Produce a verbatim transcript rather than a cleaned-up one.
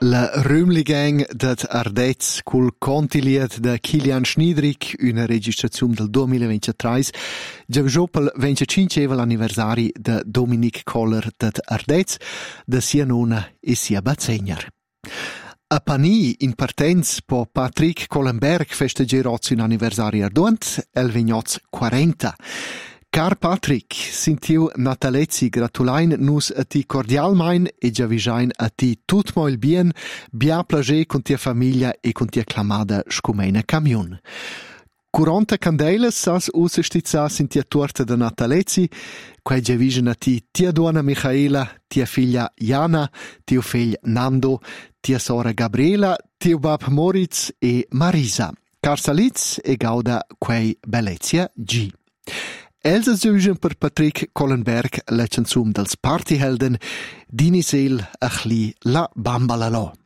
La Rümli-Gang dat Ardez col contiliet de Kilian Schniedrich, una registrazione del duemilaventitré, già per il venticinque anniversari de Dominic Koller dat Ardez, de sia nonna e sia bazzegner. A Pani, in partenza, po Patrick Collenberg festeggerà un anniversario arduant, el vignoz quaranta. Car Patrick, sintiu natalezzi gratulain nus a ti cordialmein e già visain a ti tut mo il bien, bia plage con tia famiglia e con tia clamada scumeina camion. Quaranta candelas sas usa stizza sin tia torta da natalezzi, quai già visan a ti tia duana Michaela, tia figlia Jana, tio figl Nando, tia sora Gabriela, tio bab Moritz e Marisa. Car salitz e gauda quei bellezia G. Elsa zugen per Patrick Collenberg la canzun dels Partyhelden Dini sel a chli la bambalalo.